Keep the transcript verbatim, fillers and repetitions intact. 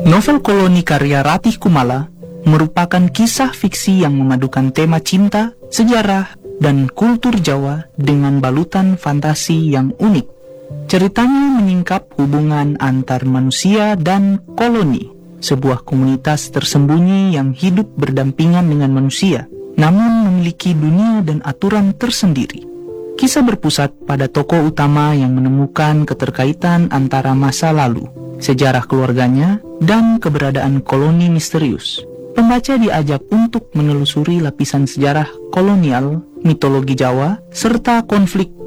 Novel Koloni karya Ratih Kumala merupakan kisah fiksi yang memadukan tema cinta, sejarah, dan kultur Jawa dengan balutan fantasi yang unik. Ceritanya menyingkap hubungan antar manusia dan koloni, sebuah komunitas tersembunyi yang hidup berdampingan dengan manusia, namun memiliki dunia dan aturan tersendiri. Kisah berpusat pada tokoh utama yang menemukan keterkaitan antara masa lalu, sejarah keluarganya, dan keberadaan koloni misterius. Pembaca diajak untuk menelusuri lapisan sejarah kolonial, mitologi Jawa, serta konflik